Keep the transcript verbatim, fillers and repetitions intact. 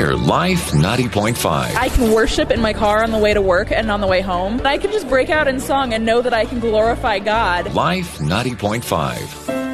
hear Life ninety point five. I can worship in my car on the way to work and on the way home. I can just break out in song and know that I can glorify God. Life ninety point five.